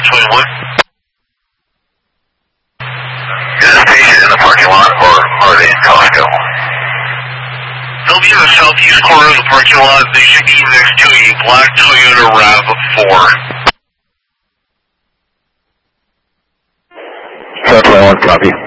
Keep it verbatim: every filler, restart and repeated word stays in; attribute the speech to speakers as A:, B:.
A: twenty-one. Is this patient in the parking lot or are they in Costco? They'll be in the southeast corner of the parking lot. They should be next to a black Toyota RAV four.
B: seven twenty-one, copy.